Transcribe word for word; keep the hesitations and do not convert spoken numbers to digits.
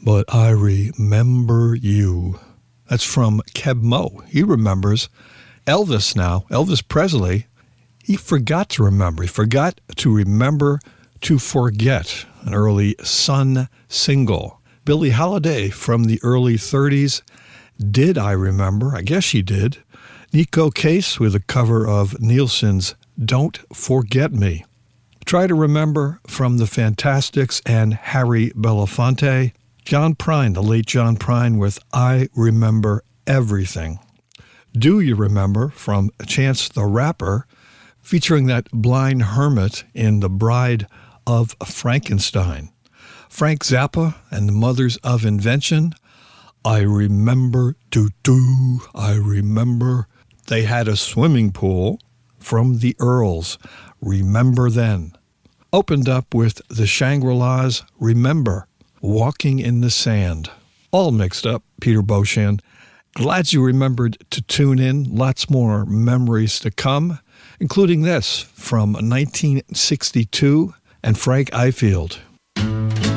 But I Remember You. That's from Keb Mo. He remembers Elvis now, Elvis Presley. He forgot to remember. He forgot to remember to forget, an early Sun single. Billie Holiday from the early thirties, Did I Remember? I guess she did. Nico Case with a cover of Nielsen's Don't Forget Me. Try to Remember from the Fantastics and Harry Belafonte. John Prine, the late John Prine with I Remember Everything. Do You Remember from Chance the Rapper, featuring that blind hermit in The Bride of Frankenstein. Frank Zappa and the Mothers of Invention. I remember, do-do, I remember they had a swimming pool from the Earls. Remember Then. Opened up with the Shangri-Las, Remember, Walking in the Sand. All mixed up, Peter Beauchamp. Glad you remembered to tune in. Lots more memories to come, including this from nineteen sixty-two and Frank Ifield.